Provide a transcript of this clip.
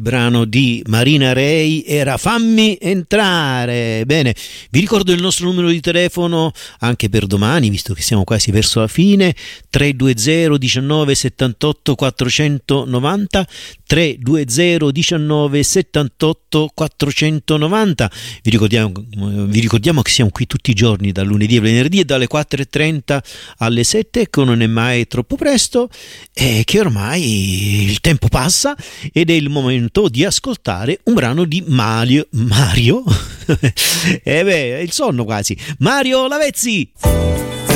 brano di Marina Rey era Fammi entrare. Bene, vi ricordo il nostro numero di telefono anche per domani, visto che siamo quasi verso la fine: 320 19 78 490, 320 19 78 490. Vi ricordiamo che siamo qui tutti i giorni, dal lunedì al venerdì, e dalle 4:30 alle 7. Ecco, non è mai troppo presto, e che ormai il tempo passa ed è il momento di ascoltare un brano di Mario. È il sonno quasi. Mario Lavezzi.